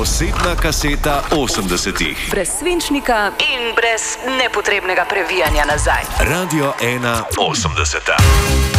Osebna kaseta 80-ih. Brez svinčnika in brez nepotrebnega previjanja nazaj. Radio 1 80.